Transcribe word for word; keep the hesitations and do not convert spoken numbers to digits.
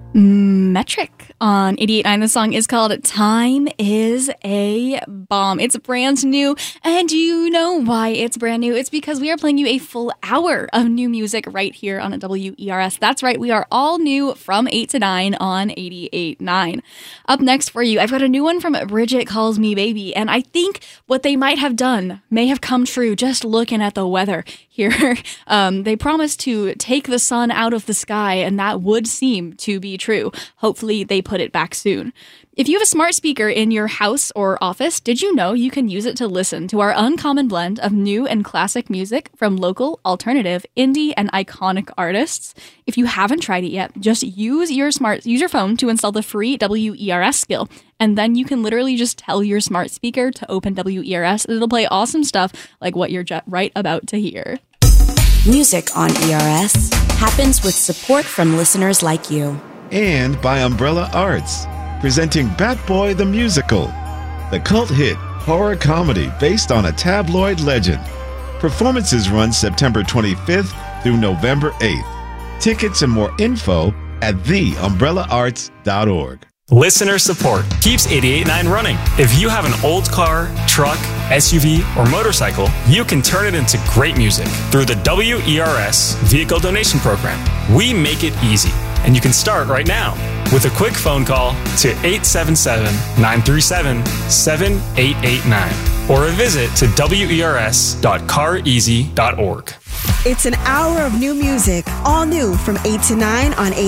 Metric on eighty-eight point nine. The song is called Time is a Bomb. It's brand new. And you know why it's brand new? It's because we are playing you a full hour of new music right here on W E R S. That's right. We are all new from eight to nine on eighty-eight point nine. Up next for you, I've got a new one from Bridget Calls Me Baby. And I think what they might have done may have come true just looking at the weather here. Um, they promised to take the sun out of the sky, and that would seem to be true. Hopefully they put it back soon. If you have a smart speaker in your house or office, did you know you can use it to listen to our uncommon blend of new and classic music from local, alternative, indie, and iconic artists? If you haven't tried it yet, just use your smart use your phone to install the free W E R S skill, and then you can literally just tell your smart speaker to open W E R S, and it'll play awesome stuff like what you're ju- right about to hear. Music on E R S happens with support from listeners like you. And by Umbrella Arts, presenting Bat Boy the Musical, the cult hit horror comedy based on a tabloid legend. Performances run September twenty-fifth through November eighth. Tickets and more info at the umbrella arts dot org. Listener support keeps eighty-eight point nine running. If you have an old car, truck, S U V, or motorcycle, you can turn it into great music through the W E R S Vehicle Donation Program. We make it easy, and you can start right now with a quick phone call to eight seven seven, nine three seven, seven eight eight nine or a visit to W E R S dot car easy dot org. It's an hour of new music, all new from eight to nine on